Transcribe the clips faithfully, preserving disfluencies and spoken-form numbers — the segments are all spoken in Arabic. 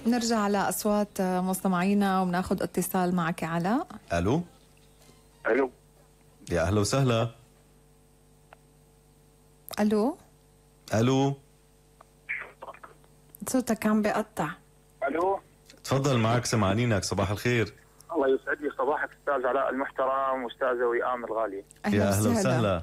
نرجع على أصوات مستمعينا وبناخذ اتصال معك يا علاء. الو الو يا اهلا وسهلا. الو الو صوتك عم بيقطع. الو تفضل معك سمعانينك. صباح الخير. الله يسعد لي صباحك استاذ علاء المحترم واستاذه وئام الغاليه. يا اهلا وسهلا.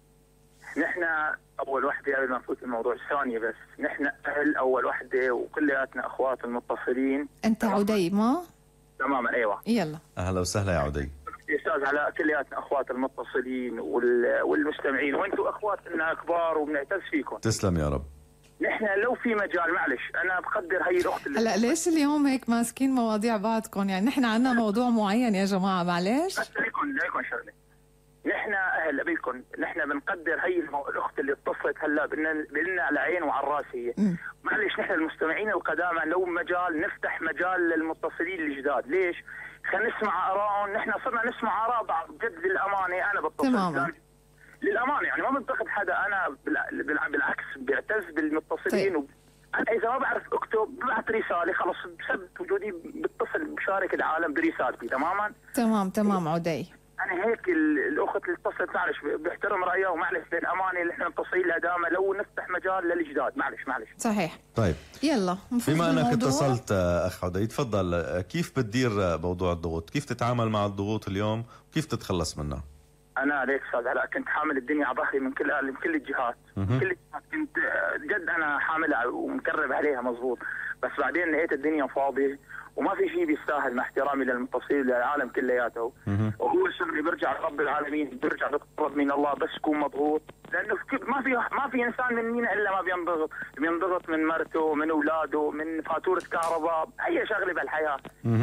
نحن اول وحده قبل ما نفوت الموضوع ثانيه بس نحن اهل اول وحده وكلياتنا اخوات المتصلين. انت عدي ما؟ تماما ايوه. يلا اهلا وسهلا يا عدي. يا استاذ علاء كلياتنا اخوات المتصلين وال... والمستمعين وانتم اخوات لنا كبار وبنعتز فيكم. تسلم يا رب. نحن لو في مجال معلش انا بقدر هي الاخت اللي هلا ليش اليوم هيك ماسكين مواضيع بعضكم؟ يعني نحن عندنا موضوع معين يا جماعه معلش. بس ليكن ليكن شغله. نحن اهل ابيكم نحن بنقدر هي المو... الاخت اللي اتصلت هلا بلنا على عين وعلى الراس هي. معلش نحن المستمعين القدامى لو مجال نفتح مجال للمتصلين الجداد. ليش؟ خلينا نسمع ارائهم. نحن صرنا نسمع اراء بعض جد للامانه. انا بتصل تماما للامانه يعني ما بنتقد حدا. انا بالعكس بعتز بالمتصلين. طيب. انا اذا ما بعرف اكتب ببعث رساله خلص بسبب وجودي بتصل بشارك العالم برسالتي. تماما تمام تمام عدي. انا هيك الاخت اللي اتصلت معلش بحترم رايها ومعلش بالامانه اللي احنا متصلين لها لو نفتح مجال للجداد. معلش معلش صحيح. طيب يلا بما انك اتصلت اخ عدي تفضل. كيف بتدير موضوع الضغوط؟ كيف تتعامل مع الضغوط اليوم وكيف تتخلص منها؟ انا عليك استاذ علاء كنت حامل الدنيا على ظهري من كل من كل الجهات. من كل الجهات كنت جد انا حاملها ومكرب عليها مزبوط. بس بعدين لقيت الدنيا فاضيه وما في شيء بيستاهل مع احترامي للمتصلين للعالم كلياته. وهو شغلي برجع لرب العالمين برجع بتقرب من الله بس كون مضغوط. لانه ما في ما في انسان مننا الا ما بينضغط. بينضغط من مرته من اولاده من فاتوره كهرباء اي شغله بالحياه.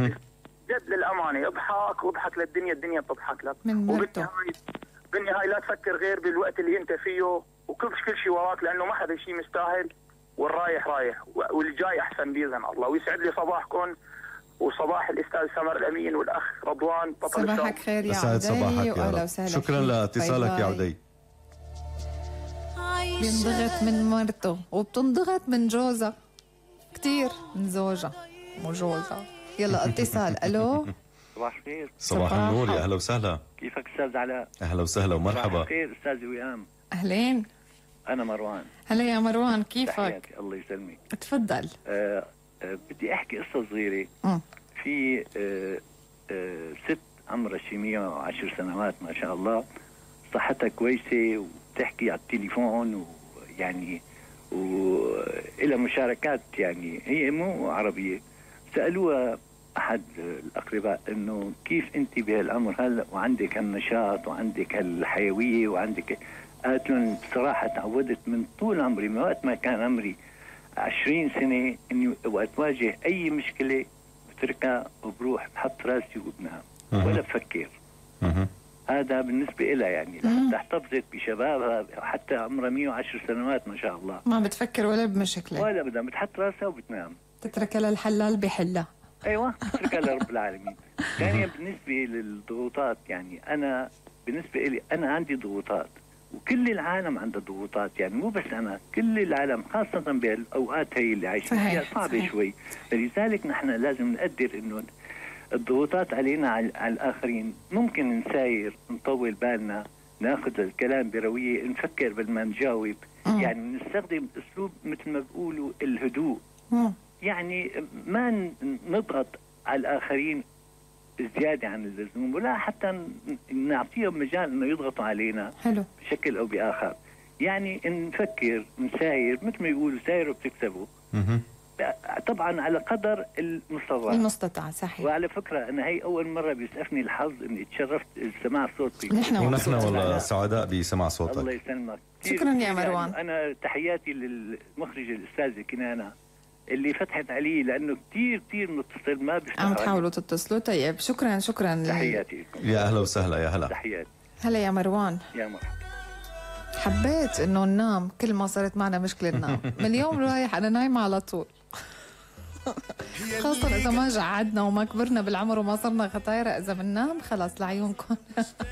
جد للامانه اضحك واضحك للدنيا الدنيا بتضحك لك. وبالنهايه بالنهايه لا تفكر غير بالوقت اللي انت فيه وكل كل شيء وراك لانه ما حدا شيء مستاهل والرايح رايح واللي جاي احسن باذن الله. ويسعد لي صباحكم وصباح الاستاذ سمر الامين والاخ رضوان بطل الشام. صباحك خير يا عدي. صباحك يا رب. وسهلا. شكرا لاتصالك يا عدي. بينضغط من مرته وبتنضغط من جوزها كثير من زوجها وجوزها. يلا اتصال. الو صباح الخير. صباح النور يا اهلا وسهلا. كيفك استاذ علاء؟ اهلا وسهلا ومرحبا. صباح الخير استاذ وئام. اهلين. انا مروان. هلا يا مروان كيفك؟ تحياتي الله يسلمك. تفضل. آه آه بدي احكي قصه صغيره. م. في آه آه ست عمرها شي مية وعشر سنوات ما شاء الله. صحتها كويسه وبتحكي على التليفون ويعني وإلى مشاركات يعني هي مو عربيه. سالوها احد الاقرباء انه كيف انت بهالعمر هلا وعندك هالنشاط وعندك هالحيويه وعندك. قالت لهم بصراحه تعودت من طول عمري من وقت ما كان عمري عشرين سنه اني وقت واجه اي مشكله بتركها وبروح بحط راسي وابنها ولا بفكر. هذا بالنسبه لها يعني لحتى احتفظت بشبابها حتى عمرها مية وعشر سنوات ما شاء الله. ما بتفكر ولا بمشكله ولا بدها بتحط راسها وبتنام. تتركها للحلال بحلها. ايوه تتركها لرب العالمين. ثانيا بالنسبه للضغوطات يعني انا بالنسبه لي انا عندي ضغوطات وكل العالم عنده ضغوطات يعني مو بس انا كل العالم خاصه بالاوقات هي اللي عايشين فيها صعبه صحيح. شوي. لذلك نحن لازم نقدر انه الضغوطات علينا على الاخرين. ممكن نساير نطول بالنا ناخذ الكلام برويه نفكر قبل ما نجاوب. م. يعني نستخدم اسلوب مثل ما بيقولوا الهدوء. م. يعني ما نضغط على الآخرين زيادة عن اللزوم ولا حتى نعطيهم مجال انه يضغطوا علينا. حلو. بشكل او باخر. يعني نفكر نساير مثل ما يقولوا سايروا بتكسبوا. طبعا على قدر المستطاع. المستطاع صحيح. وعلى فكرة انا هي اول مرة بيسعفني الحظ اني تشرفت سماع صوتي. نحن ونحن والله سعداء بسماع صوتك. الله يسلمك. شكرا يا مروان. يعني انا تحياتي للمخرج الاستاذة كنانة اللي فتحت عليه لانه كثير كثير متصل ما بيفتح. عم تحاولوا تتصلوا. طيب شكرا شكرا. تحياتي. يا اهلا وسهلا يا هلا. تحياتي. هلا يا مروان. يا مرحبا. حبيت انه ننام كل ما صارت معنا مشكله ننام. من اليوم رايح انا نايمه على طول. خاصة إذا ما جعدنا وما كبرنا بالعمر وما صرنا خطايرة إذا بننام خلاص لعيونكم.